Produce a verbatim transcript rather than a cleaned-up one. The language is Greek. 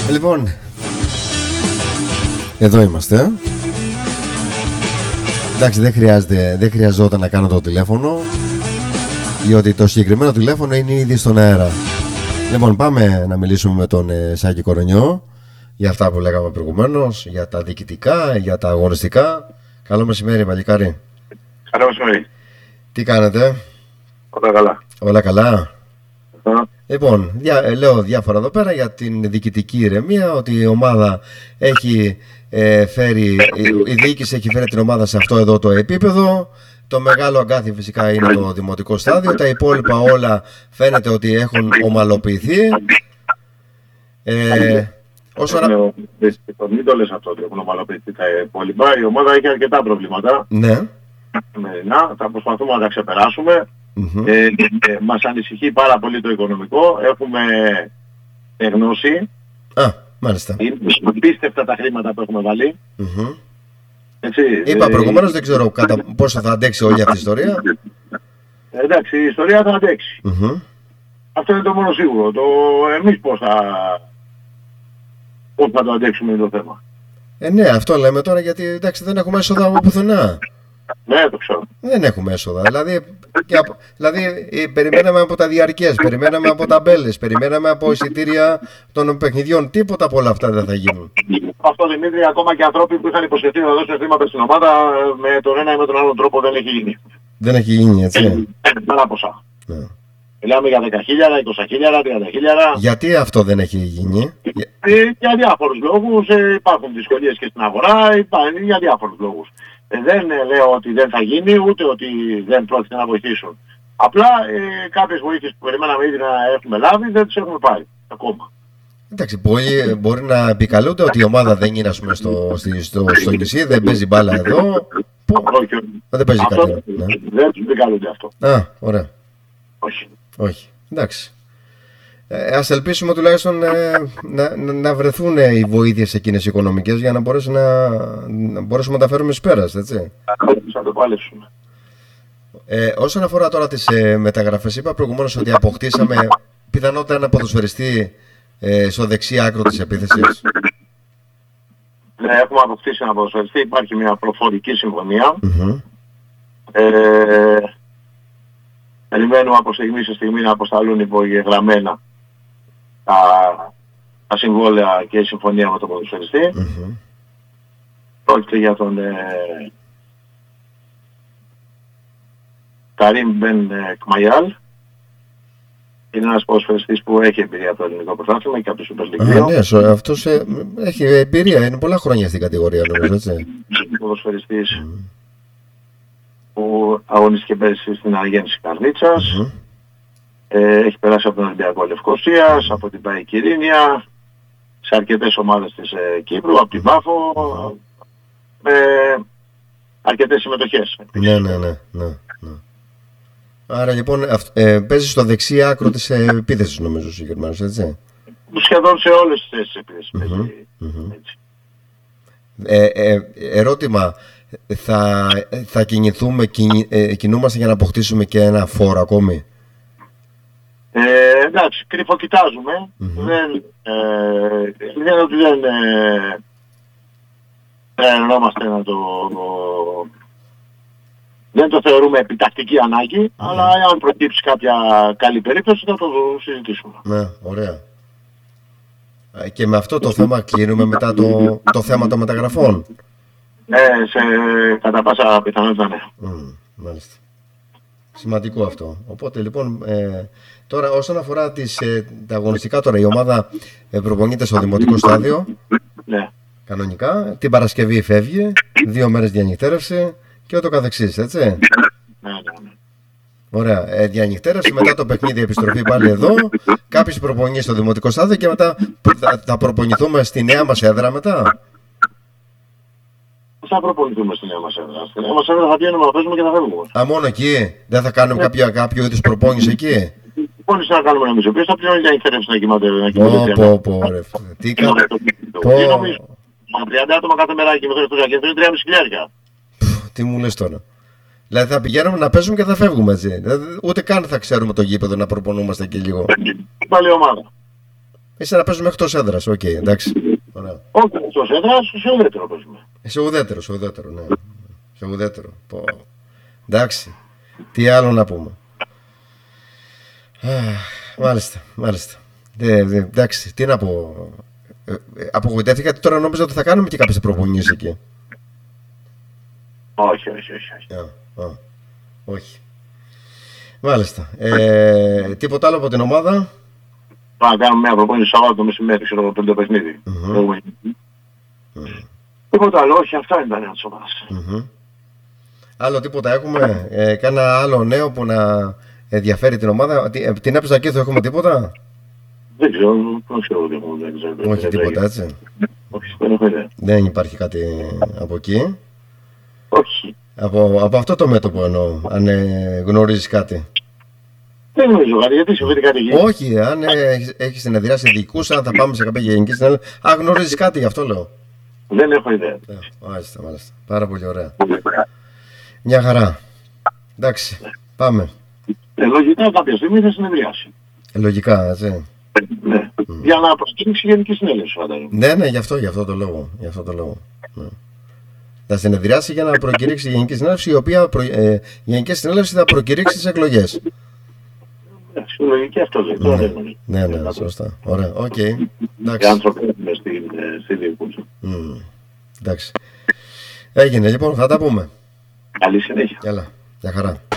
Λοιπόν, εδώ είμαστε. Εντάξει, δεν χρειάζεται, δεν χρειαζόταν να κάνω το τηλέφωνο, διότι το συγκεκριμένο τηλέφωνο είναι ήδη στον αέρα. Λοιπόν, πάμε να μιλήσουμε με τον ε, Σάκη Κορονιό για αυτά που λέγαμε προηγουμένως, για τα διοικητικά, για τα αγωνιστικά. Καλό μεσημέρι, παλικάρι. Καλό μεσημέρι. Τι κάνετε? Όλα καλά. Όλα καλά. Uh-huh. Λοιπόν, δια, λέω διάφορα εδώ πέρα για την διοικητική ηρεμία, ότι η ομάδα έχει ε, φέρει, η, η διοίκηση έχει φέρει την ομάδα σε αυτό εδώ το επίπεδο. Το μεγάλο αγκάθι φυσικά είναι το δημοτικό στάδιο. Τα υπόλοιπα όλα φαίνεται ότι έχουν ομαλοποιηθεί. Ε, όσο να... Μην το λες αυτό ότι έχουν ομαλοποιηθεί τα υπόλοιπα. Η ομάδα έχει αρκετά προβλήματα. Ναι. Να, θα προσπαθούμε να τα ξεπεράσουμε. Mm-hmm. Ε, ε, μας ανησυχεί πάρα πολύ το οικονομικό. Έχουμε γνώση. Α, μάλιστα. Είναι απίστευτα τα χρήματα που έχουμε βάλει. Mm-hmm. Έτσι, Είπα ε, προηγουμένως, δεν ξέρω κατά πόσο θα αντέξει όλη αυτή η ιστορία. Ε, εντάξει, η ιστορία θα αντέξει. Mm-hmm. Αυτό είναι το μόνο σίγουρο. Το εμείς πώς θα, πώς θα το αντέξουμε είναι το θέμα. Ε, ναι, αυτό λέμε τώρα, γιατί εντάξει, δεν έχουμε έσοδα από πουθενά. Ναι, το ξέρω. Δεν έχουμε έσοδα. Δηλαδή, και από, δηλαδή ε, περιμέναμε από τα διαρκές, περιμέναμε από ταμπέλες, περιμέναμε από εισιτήρια των παιχνιδιών. Τίποτα από όλα αυτά δεν θα γίνουν. Αυτό, Δημήτρη, ακόμα και άνθρωποι που είχαν υποσχεθεί να δώσουν χρήματα στην ομάδα, με τον ένα ή με τον άλλον τρόπο δεν έχει γίνει. Δεν έχει γίνει, έτσι. Ένα ποσά. Ναι. Μιλάμε για δέκα χιλιάδες, είκοσι χιλιάδες, τριάντα χιλιάδες. Γιατί αυτό δεν έχει γίνει? Ε, για διάφορους λόγους. Ε, υπάρχουν δυσκολίες και στην αγορά, υπάρχουν για διάφορους λόγους. Ε, δεν ε, λέω ότι δεν θα γίνει, ούτε ότι δεν πρόκειται να βοηθήσουν. Απλά ε, κάποιες βοήθειες που περιμέναμε ήδη να έχουμε λάβει δεν τις έχουμε πάρει ακόμα. Εντάξει, μπορεί, μπορεί να επικαλούνται ότι η ομάδα δεν είναι, ας πούμε, στο, στο, στο, στο νησί, δεν παίζει μπάλα εδώ. Πού? Όχι, Δεν παίζει αυτό, κάτι. Ναι. Δεν τους επικαλούνται αυτό. Α, ωραία. Όχι. Όχι. Εντάξει. Ε, ας ελπίσουμε τουλάχιστον ε, να, να, να βρεθούν οι βοήθειες εκείνες οι οικονομικές για να μπορέσουμε να, να, μπορέσουμε να τα φέρουμε εις πέρας, έτσι. Θα το παλέψουμε. Ε, όσον αφορά τώρα τις ε, μεταγραφές, είπα προηγουμένως ότι αποκτήσαμε πιθανότητα ένα ποδοσφαιριστή ε, στο δεξί άκρο της επίθεσης. Ναι, έχουμε αποκτήσει ένα ποδοσφαιριστή, υπάρχει μια προφορική συμφωνία. Mm-hmm. Ε, περιμένουμε από στιγμή σε στιγμή να αποσταλούν υπογεγραμμένα τα, τα συμβόλαια και η συμφωνία με τον ποδοσφαιριστή. Mm-hmm. Πρόκειται για τον ε, Καρίμ Μπεν Κμαγιάλ. Είναι ένας ποδοσφαιριστής που έχει εμπειρία από το ελληνικό πρωτάθλημα και από το Super League δύο. Α, ναι, σο, αυτός ε, έχει εμπειρία, είναι πολλά χρόνια στην κατηγορία, νομίζω, έτσι. Είναι ποδοσφαιριστής mm. που αγωνίστηκε πέρυσι στην Αγέννηση Καρδίτσας. Mm-hmm. Ε, έχει περάσει από τον Ολυμπιακό Λευκοσίας, mm. από την ΠΑΕ Κυρίνια, σε αρκετές ομάδες της ε, Κύπρου, από την Πάφο, mm. με αρκετές συμμετοχές. Ναι, ναι, ναι, ναι, ναι. Άρα λοιπόν ε, παίζει στο δεξί άκρο της ε, επίθεσης, νομίζω, συγκεκριμένως, έτσι. Σχεδόν σε όλες τις θέσεις επίθεσης. Mm-hmm. Mm-hmm. Ε, ε, ερώτημα, θα, θα κινηθούμε, κινη, ε, κινούμαστε για να αποκτήσουμε και ένα φόρο ακόμη? Ε, εντάξει, κρυφοκοιτάζουμε. Mm-hmm. Δεν, ε, δεν ότι δεν ε, τρενόμαστε να το... Δεν το θεωρούμε επιτακτική ανάγκη, mm. αλλά αν προκύψει κάποια καλή περίπτωση θα το συζητήσουμε. Ναι, ωραία. Και με αυτό το θέμα κλείνουμε μετά το, το θέμα των μεταγραφών. Ναι, σε, κατά πάσα πιθανότητα ναι. Mm, μάλιστα. Σημαντικό αυτό. Οπότε λοιπόν, ε, τώρα όσον αφορά τις, ε, τα αγωνιστικά, τώρα η ομάδα ε, προπονείται στο δημοτικό στάδιο. Ναι. Κανονικά. Την Παρασκευή φεύγει, δύο μέρες διανυκτέρευση και ούτω καθεξής, έτσι. Ναι, ναι, ναι. Ωραία. Ε, διανυκτέρευση, μετά το παιχνίδι επιστροφή πάλι εδώ. Κάποιες προπονήσεις στο δημοτικό στάδιο και μετά θα, θα προπονηθούμε στη νέα μας έδρα μετά. Θα προπονηθούμε στη νέα μας έδρα. Στη νέα μας έδρα θα πηγαίνουμε να παίζουμε και θα φεύγουμε. Α, μόνο εκεί? Δεν θα κάνουμε κάποιο, κάποιο είδους προπόνηση εκεί? Προπόνηση να κάνουμε νομίζω. Ποιος θα πληρώνει διανυκτέρευση να κοιμάται? Πω, πω, πω, ρε. Τι κάνουμε? Τι νομίζω? τριάντα άτομα κάθε μεράκι με το και είναι τρία και μισό χιλιάρικα. Τι μου λες τώρα? Δηλαδή θα πηγαίνουμε να παίζουμε και θα φεύγουμε, έτσι. Δηλαδή, ούτε καν θα ξέρουμε το γήπεδο να προπονούμαστε και λίγο. Πάλι ομάδα. Εσύ να παίζουμε εκτός έδρας, οκ, okay, εντάξει. Ωραία. Όχι εκτός έδρας, σε ουδέτερο παίζουμε. Σε ουδέτερο, σε ουδέτερο, ναι. Σε ουδέτερο. Πω. Εντάξει. Τι άλλο να πούμε. Μάλιστα, μάλιστα. Ε, εντάξει, τι να πω. Ε, ε, απογοητεύτηκα ότι τώρα νόμιζα ότι θα κάνουμε και κάποιες προπονήσεις εκεί. Όχι, όχι, όχι. όχι. Α, α, όχι. Μάλιστα. Ε, τίποτα άλλο από την ομάδα. Πάμε να κάνουμε μια προπόνηση Σαββάτο το μεσημέρι, ξέρω εγώ, πέντε παιχνίδι. Mm-hmm. Mm. Τίποτα άλλο, όχι, αυτά είναι τα νέα της ομάδας. Mm-hmm. Άλλο τίποτα έχουμε, ε, κάνα άλλο νέο που να ενδιαφέρει την ομάδα. Την έπαιζα και θα έχουμε τίποτα. Δεν ξέρω, δεν ξέρω τι έχουμε, δεν ξέρω. Όχι τίποτα έτσι. Όχι, δεν έχω ιδέα. Δεν υπάρχει κάτι από εκεί. Όχι. Από, από αυτό το μέτωπο εννοώ, αν ε, γνωρίζεις κάτι. Δεν γνωρίζω κάτι, γιατί συμβαίνει κάτι εκεί. Όχι, αν ε, έχεις συνεδριάσει ειδικούς, αν θα πάμε σε κάποια γενική συνέλευση. Αν γνωρίζεις κάτι, γι' αυτό λέω. Δεν έχω ιδέα. Ε, μάλιστα, μάλιστα. Πάρα πολύ ωραία. Μια χαρά. Εντάξει, πάμε. Ε, λογικά κάποια στιγμή θα συνεδριάσει. Ε, λογικά, έτσι. Ναι. Mm. Για να προσκύψει η γενική συνέλευση, φαντάζομαι. Ναι, ναι, γι' αυτό, γι' αυτό το λόγο. Γι' αυτό το λόγο. Ναι. Θα συνεδριάσει για να προκηρύξει η γενική συνέλευση, η οποία προ... ε, η γενική συνέλευση θα προκηρύξει τις εκλογές. Εντάξει, λογική αυτό λέει. Ναι, ναι, ναι, ναι, σωστά. Ωραία, οκ. Okay. Οι άνθρωποι είναι στη διοίκηση. Mm. Εντάξει. Έγινε, λοιπόν, θα τα πούμε. Καλή συνέχεια. Έλα, για χαρά.